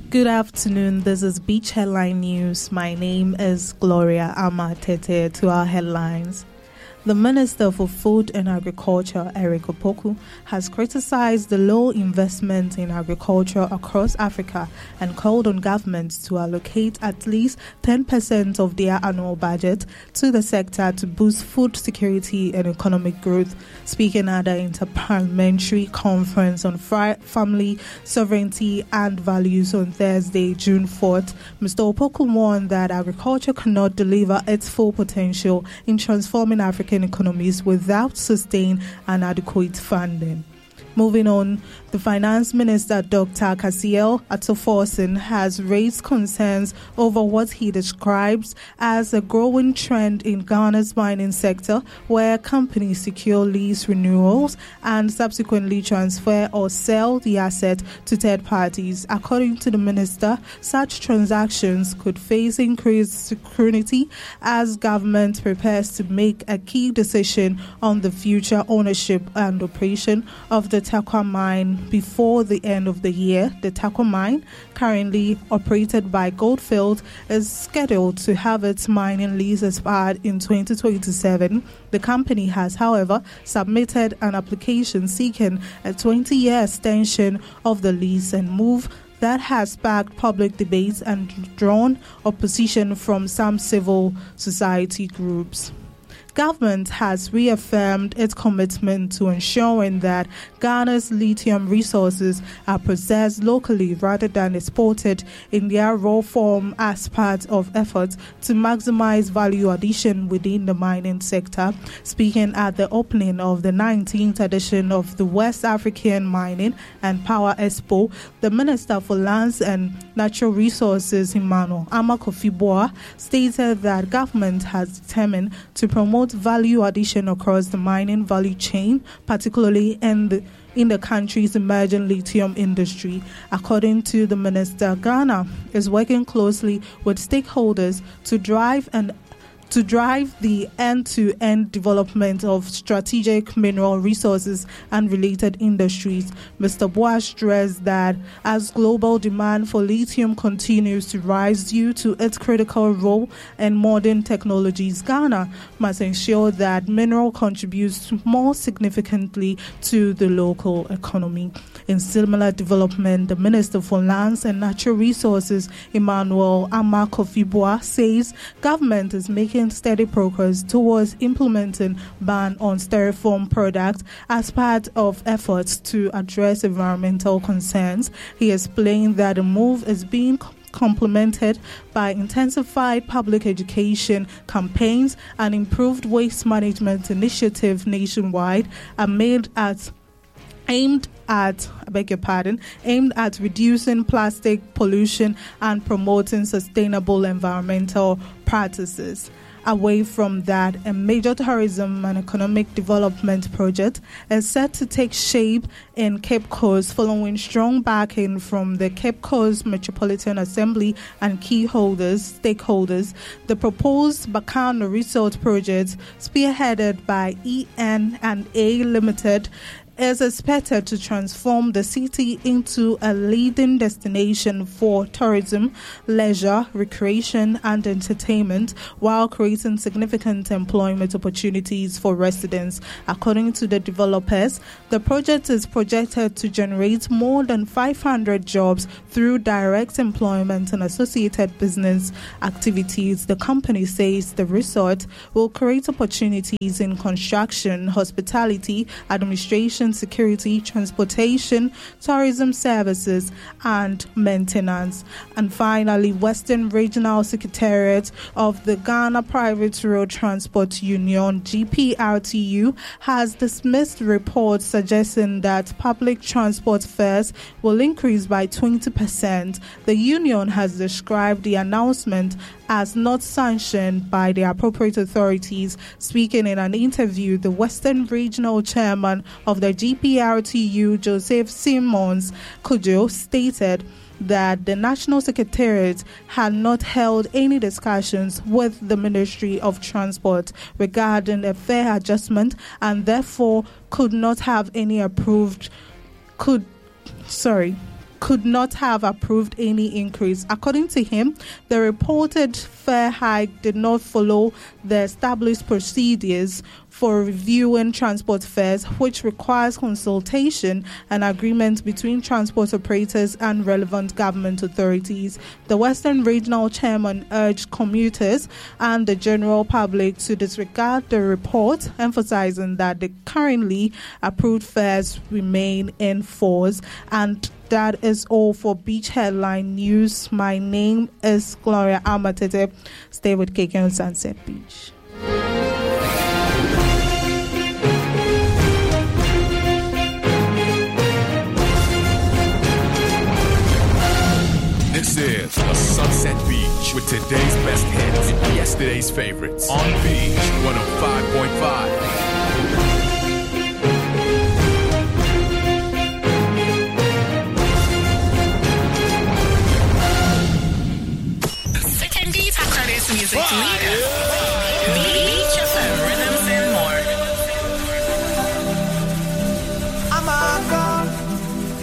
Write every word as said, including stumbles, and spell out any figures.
Good afternoon. This is Beach Headline News. My name is Gloria Amatete. To our headlines. The Minister for Food and Agriculture, Eric Opoku, has criticized the low investment in agriculture across Africa and called on governments to allocate at least ten percent of their annual budget to the sector to boost food security and economic growth. Speaking at the Interparliamentary Conference on Fri- Family Sovereignty and Values on Thursday, June fourth, Mister Opoku warned that agriculture cannot deliver its full potential in transforming African economies without sustained and adequate funding. Moving on, the Finance Minister, Doctor Cassiel Atoforsen, has raised concerns over what he describes as a growing trend in Ghana's mining sector, where companies secure lease renewals and subsequently transfer or sell the asset to third parties. According to the minister, such transactions could face increased scrutiny as government prepares to make a key decision on the future ownership and operation of the Tarkwa mine before the end of the year. The Tarkwa mine, currently operated by Goldfield, is scheduled to have its mining lease expired in twenty twenty-seven. The company has, however, submitted an application seeking a twenty-year extension of the lease and move that has sparked public debates and drawn opposition from some civil society groups. Government has reaffirmed its commitment to ensuring that Ghana's lithium resources are processed locally rather than exported in their raw form as part of efforts to maximize value addition within the mining sector. Speaking at the opening of the nineteenth edition of the West African Mining and Power Expo, the Minister for Lands and Natural Resources, Emmanuel Amakofibua, stated that government has determined to promote value addition across the mining value chain, particularly in the in the country's emerging lithium industry. According to the minister, Ghana is working closely with stakeholders to drive and to drive the end-to-end development of strategic mineral resources and related industries. Mister Boas stressed that as global demand for lithium continues to rise due to its critical role in modern technologies, Ghana must ensure that mineral contributes more significantly to the local economy. In similar development, the Minister for Lands and Natural Resources, Emmanuel Amakofibua, says government is making steady progress towards implementing ban on styrofoam products as part of efforts to address environmental concerns. He explained that the move is being complemented by intensified public education campaigns and improved waste management initiative nationwide amid at aimed at, I beg your pardon, aimed at reducing plastic pollution and promoting sustainable environmental practices. Away from that, a major tourism and economic development project is set to take shape in Cape Coast following strong backing from the Cape Coast Metropolitan Assembly and key holders, stakeholders. The proposed Bacano Resort project, spearheaded by E N and A Limited, is expected to transform the city into a leading destination for tourism, leisure, recreation, and entertainment, while creating significant employment opportunities for residents. According to the developers, the project is projected to generate more than five hundred jobs through direct employment and associated business activities. The company says the resort will create opportunities in construction, hospitality, administration, security, transportation, tourism services, and maintenance. And finally, Western Regional Secretariat of the Ghana Private Road Transport Union, G P R T U, has dismissed reports suggesting that public transport fares will increase by twenty percent. The union has described the announcement as not sanctioned by the appropriate authorities. Speaking in an interview, the Western Regional Chairman of the G P R T U, Joseph Simmons Kujo, stated that the National Secretariat had not held any discussions with the Ministry of Transport regarding a fare adjustment and therefore could not have any approved, could, sorry, could not have approved any increase. According to him, the reported fare hike did not follow the established procedures for reviewing transport fares, which requires consultation and agreement between transport operators and relevant government authorities. The Western Regional Chairman urged commuters and the general public to disregard the report, emphasizing that the currently approved fares remain in force. And that is all for Beach Headline News. My name is Gloria Amatete. Stay with K K on Sunset Beach. This is a Sunset Beach with today's best hits and yesterday's favorites on Beach one oh five point five. Second Beat Accordance Music Leader.